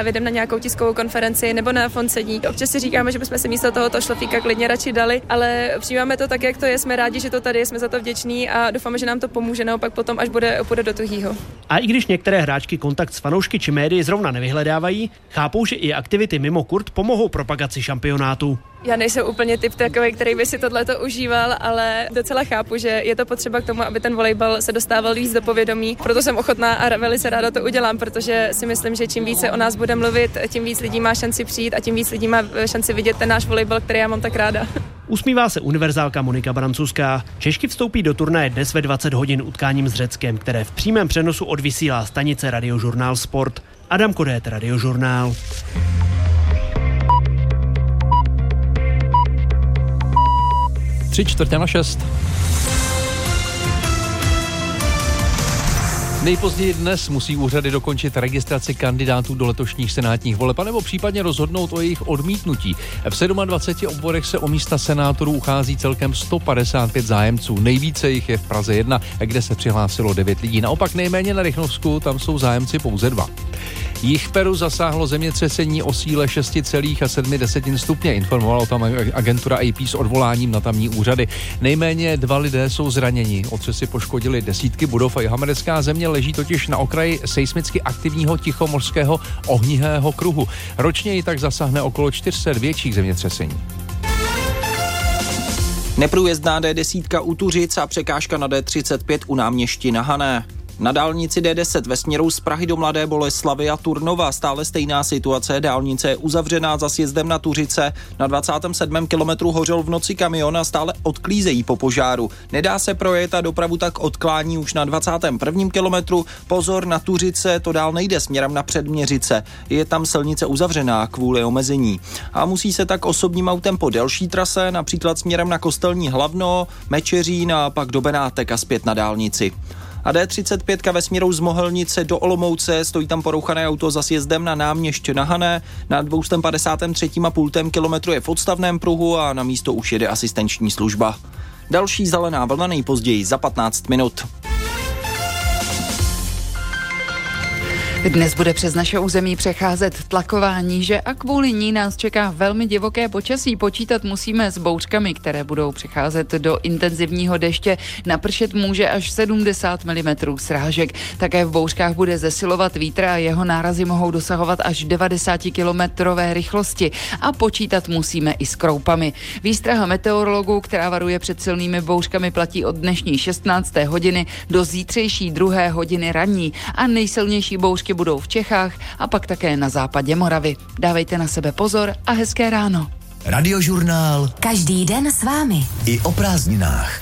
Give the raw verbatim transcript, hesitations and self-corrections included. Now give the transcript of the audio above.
právě jdem na nějakou tiskovou konferenci nebo na fond sedí. Občas si říkáme, že bychom si místo tohoto šlofíka klidně radši dali, ale přijímáme to tak, jak to je, jsme rádi, že to tady je, jsme za to vděční a doufáme, že nám to pomůže naopak potom, až bude půjde do tuhýho. A i když některé hráčky kontakt s fanoušky či médii zrovna nevyhledávají, chápou, že i aktivity mimo kurt pomohou propagaci šampionátu. Já nejsem úplně typ takový, který by si tohleto užíval, ale docela chápu, že je to potřeba k tomu, aby ten volejbal se dostával víc do povědomí. Proto jsem ochotná a velice ráda to udělám, protože si myslím, že čím více o nás bude mluvit, tím víc lidí má šanci přijít a tím víc lidí má šanci vidět ten náš volejbal, který já mám tak ráda. Usmívá se univerzálka Monika Brancuská. Češky vstoupí do turnaje dnes ve dvacet hodin utkáním s Řeckem, které v přímém přenosu odvysílá stanice Radiožurnál Sport. Adam Kodét, Radiožurnál. Tři čtvrtě na šest. Nejpozději dnes musí úřady dokončit registraci kandidátů do letošních senátních voleb nebo případně rozhodnout o jejich odmítnutí. V dvaceti sedmi obvodech se o místa senátorů uchází celkem sto padesát pět zájemců. Nejvíce jich je v Praze jedna, kde se přihlásilo devět lidí. Naopak nejméně na Rychnovsku, tam jsou zájemci pouze dva. Jih Peru zasáhlo zemětřesení o síle šest celá sedm stupně. Informovala o tom agentura A P s odvoláním na tamní úřady. Nejméně dva lidé jsou zraněni. Otřesy poškodily desítky budov a jihoamerická země leží totiž na okraji seismicky aktivního tichomořského ohnihého kruhu. Ročně ji tak zasáhne okolo čtyři sta větších zemětřesení. Neprůjezdná D deset u Tuřic a překážka na D třicet pět u náměšti na Hané. Na dálnici D deset ve směru z Prahy do Mladé Boleslavi a Turnova stále stejná situace. Dálnice je uzavřená za sjezdem na Tuřice. Na dvacátém sedmém kilometru hořel v noci kamion a stále odklízejí po požáru. Nedá se projet a dopravu tak odklání už na dvacátém prvním kilometru. Pozor, na Tuřice to dál nejde směrem na Předměřice. Je tam silnice uzavřená kvůli omezení. A musí se tak osobním autem po delší trase, například směrem na Kostelní Hlavno, Mečeřín a pak do Benátek a zpět na dálnici. A D třicet pět ve směru z Mohelnice do Olomouce, stojí tam porouchané auto za sjezdem na náměšť na Hané, na dvě stě padesát tři celá pět kilometru je v odstavném pruhu a na místo už jede asistenční služba. Další zelená vlna nejpozději za patnáct minut. Dnes bude přes naše území přecházet tlaková níže a kvůli ní nás čeká velmi divoké počasí. Počítat musíme s bouřkami, které budou přecházet do intenzivního deště. Napršet může až sedmdesát milimetrů srážek. Také v bouřkách bude zesilovat vítr a jeho nárazy mohou dosahovat až devadesát kilometrové rychlosti. A počítat musíme i s kroupami. Výstraha meteorologů, která varuje před silnými bouřkami, platí od dnešní šestnácté hodiny do zítřejší druhé hodiny ranní a nejsilnější bouřky budou v Čechách a pak také na západě Moravy. Dávejte na sebe pozor a hezké ráno. Radiožurnál. Každý den s vámi. I o prázdninách.